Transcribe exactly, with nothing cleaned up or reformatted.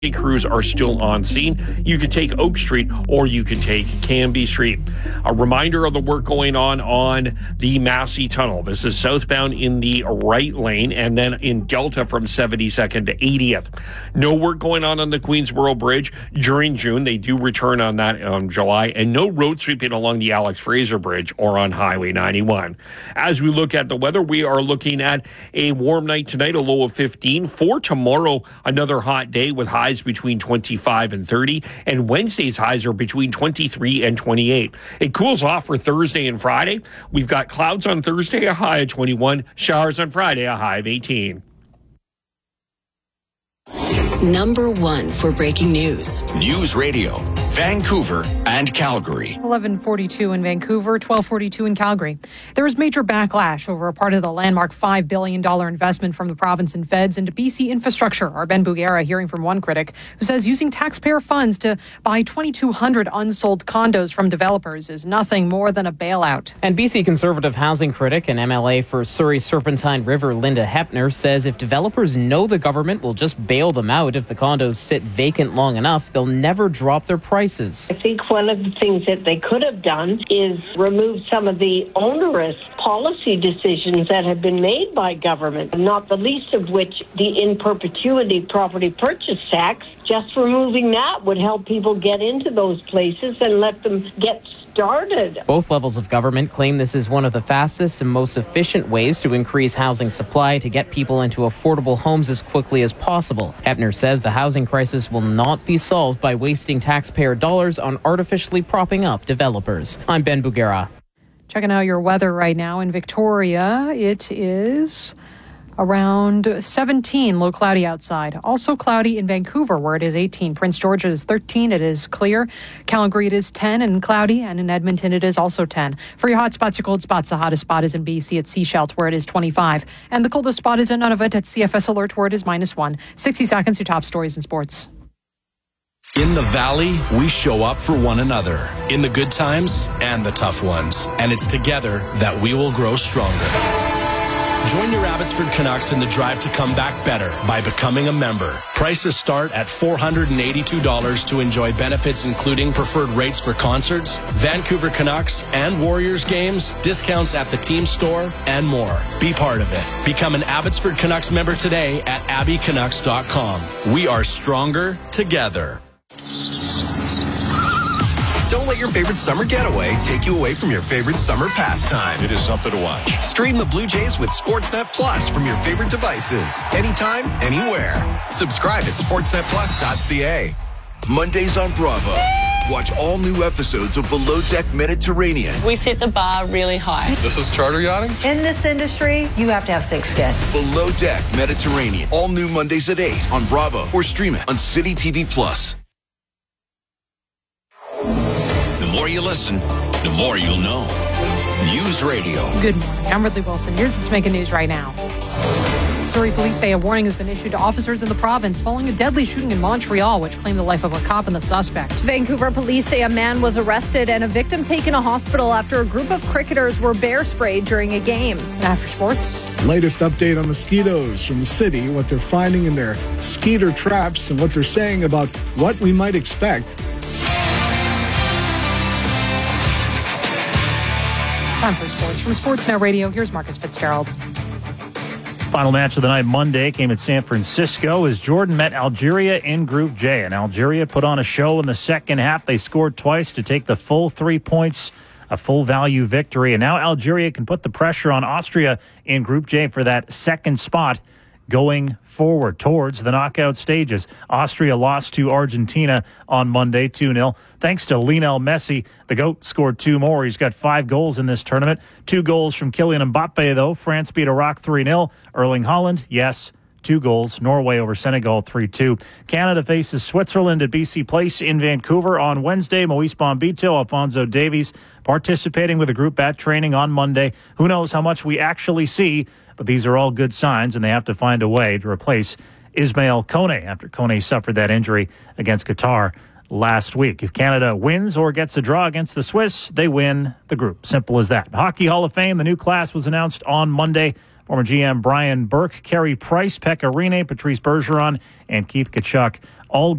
crews are still on scene. You could take Oak Street or you could take Canby Street. A reminder of the work going on on the Massey Tunnel. This is southbound in the right lane and then in Delta from seventy-second to eightieth. No work going on on the Queensboro Bridge during June. They do return on that in July, and no road sweeping along the Alex Fraser Bridge or on Highway ninety-one. As we look at the weather, we are looking at a warm night tonight, a low of fifteen. For tomorrow, another hot day with highs between twenty-five and thirty, and Wednesday's highs are between twenty-three and twenty-eight. It cools off for Thursday and Friday. We've got clouds on Thursday, a high of twenty-one, showers on Friday, a high of eighteen. Number one for breaking news. News Radio, Vancouver and Calgary. eleven forty-two in Vancouver, twelve forty-two in Calgary. There is major backlash over a part of the landmark five billion dollars investment from the province and feds into B C infrastructure. Our Ben Bugera hearing from one critic who says using taxpayer funds to buy twenty-two hundred unsold condos from developers is nothing more than a bailout. And B C Conservative housing critic and M L A for Surrey Serpentine River, Linda Hepner, says if developers know the government will just bail them out if the condos sit vacant long enough, they'll never drop their prices. I think one of the things that they could have done is remove some of the onerous policy decisions that have been made by government, not the least of which the in perpetuity property purchase tax. Just removing that would help people get into those places and let them get started. Both levels of government claim this is one of the fastest and most efficient ways to increase housing supply to get people into affordable homes as quickly as possible. Hepner says the housing crisis will not be solved by wasting taxpayer dollars on artificially propping up developers. I'm Ben Bugera. Checking out your weather right now in Victoria. It is around seventeen, low cloudy outside. Also cloudy in Vancouver, where it is eighteen. Prince George is thirteen, it is clear. Calgary, it is ten and cloudy. And in Edmonton, it is also ten. For your hot spots, your cold spots, the hottest spot is in B C at Seashelt, where it is twenty-five. And the coldest spot is in Nunavut at C F S Alert, where it is minus one. sixty seconds, your top stories in sports. In the Valley, we show up for one another, in the good times and the tough ones. And it's together that we will grow stronger. Join your Abbotsford Canucks in the drive to come back better by becoming a member. Prices start at four hundred eighty-two dollars to enjoy benefits including preferred rates for concerts, Vancouver Canucks and Warriors games, discounts at the team store, and more. Be part of it. Become an Abbotsford Canucks member today at abby canucks dot com. We are stronger together. Don't let your favorite summer getaway take you away from your favorite summer pastime. It is something to watch. Stream the Blue Jays with Sportsnet Plus from your favorite devices. Anytime, anywhere. Subscribe at sportsnet plus dot c a. Mondays on Bravo. Watch all new episodes of Below Deck Mediterranean. We set the bar really high. This is charter yachting? In this industry, you have to have thick skin. Below Deck Mediterranean. All new Mondays at eight on Bravo or stream it on City T V Plus. The more you listen, the more you'll know. News Radio. Good morning. I'm Ridley Wilson. Here's what's making news right now. Surrey police say a warning has been issued to officers in the province following a deadly shooting in Montreal, which claimed the life of a cop and the suspect. Vancouver police say a man was arrested and a victim taken to hospital after a group of cricketers were bear sprayed during a game. And after sports, latest update on mosquitoes from the city, what they're finding in their skeeter traps, and what they're saying about what we might expect. Time for sports. From Sportsnet Radio, here's Marcus Fitzgerald. Final match of the night Monday came at San Francisco as Jordan met Algeria in Group J. And Algeria put on a show in the second half. They scored twice to take the full three points, a full value victory. And now Algeria can put the pressure on Austria in Group J for that second spot going forward towards the knockout stages. Austria lost to Argentina on Monday two nil. Thanks to Lionel Messi, the GOAT scored two more. He's got five goals in this tournament. Two goals from Kylian Mbappe, though. France beat Iraq three nil. Erling Haaland, yes, two goals. Norway over Senegal three two. Canada faces Switzerland at B C Place in Vancouver on Wednesday. Moise Bombito, Alphonso Davies participating with a group at training on Monday. Who knows how much we actually see, but these are all good signs, and they have to find a way to replace Ismail Kone after Kone suffered that injury against Qatar last week. If Canada wins or gets a draw against the Swiss, they win the group. Simple as that. Hockey Hall of Fame, the new class was announced on Monday. Former G M Brian Burke, Carey Price, Pekka Rinne, Patrice Bergeron, and Keith Tkachuk all